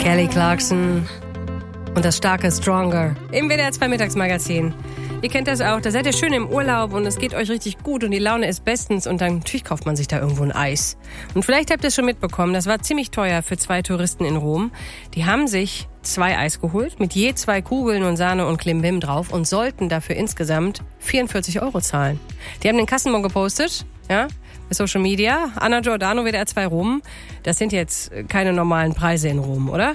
Kelly Clarkson und das starke Stronger im WDR 2 Mittagsmagazin. Ihr kennt das auch, da seid ihr schön im Urlaub und es geht euch richtig gut und die Laune ist bestens und dann natürlich kauft man sich da irgendwo ein Eis. Und vielleicht habt ihr es schon mitbekommen, das war ziemlich teuer für 2 Touristen in Rom. Die haben sich 2 Eis geholt mit je 2 Kugeln und Sahne und Klimbim drauf und sollten dafür insgesamt 44 € zahlen. Die haben den Kassenbon gepostet, ja, bei Social Media. Anna Giordano, WDR 2 Rom. Das sind jetzt keine normalen Preise in Rom, oder?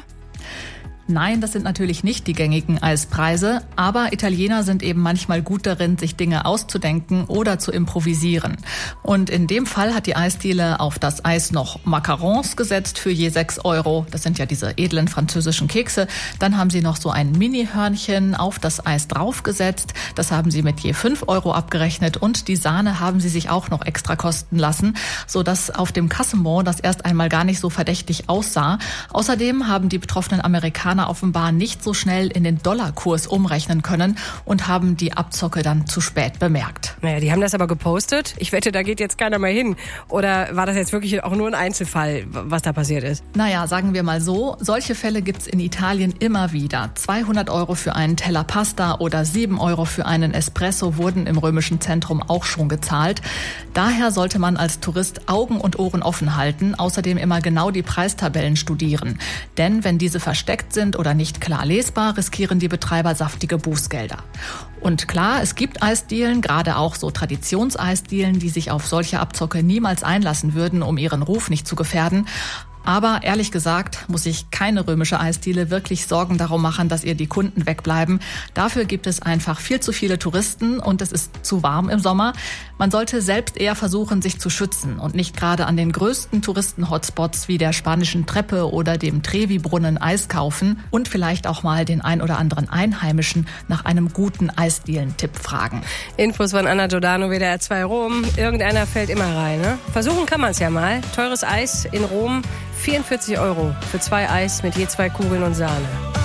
Nein, das sind natürlich nicht die gängigen Eispreise, aber Italiener sind eben manchmal gut darin, sich Dinge auszudenken oder zu improvisieren. Und in dem Fall hat die Eisdiele auf das Eis noch Macarons gesetzt für je 6 €. Das sind ja diese edlen französischen Kekse. Dann haben sie noch so ein Mini-Hörnchen auf das Eis draufgesetzt. Das haben sie mit je 5 € abgerechnet und die Sahne haben sie sich auch noch extra kosten lassen, sodass auf dem Kassenbon das erst einmal gar nicht so verdächtig aussah. Außerdem haben die betroffenen Amerikaner offenbar nicht so schnell in den Dollarkurs umrechnen können und haben die Abzocke dann zu spät bemerkt. Naja, die haben das aber gepostet. Ich wette, da geht jetzt keiner mehr hin. Oder war das jetzt wirklich auch nur ein Einzelfall, was da passiert ist? Naja, sagen wir mal so, solche Fälle gibt's in Italien immer wieder. 200 € für einen Teller Pasta oder 7 € für einen Espresso wurden im römischen Zentrum auch schon gezahlt. Daher sollte man als Tourist Augen und Ohren offen halten, außerdem immer genau die Preistabellen studieren. Denn wenn diese versteckt sind oder nicht klar lesbar, riskieren die Betreiber saftige Bußgelder. Und klar, es gibt Eisdielen, gerade auch so Traditionseisdielen, die sich auf solche Abzocke niemals einlassen würden, um ihren Ruf nicht zu gefährden. Aber ehrlich gesagt muss sich keine römische Eisdiele wirklich Sorgen darum machen, dass ihr die Kunden wegbleiben. Dafür gibt es einfach viel zu viele Touristen und es ist zu warm im Sommer. Man sollte selbst eher versuchen, sich zu schützen und nicht gerade an den größten Touristen-Hotspots wie der Spanischen Treppe oder dem Trevi-Brunnen Eis kaufen und vielleicht auch mal den ein oder anderen Einheimischen nach einem guten Eisdielen-Tipp fragen. Infos von Anna Giordano, WDR 2 Rom. Irgendeiner fällt immer rein, ne? Versuchen kann man es ja mal. Teures Eis in Rom. 44 € für 2 Eis mit je 2 Kugeln und Sahne.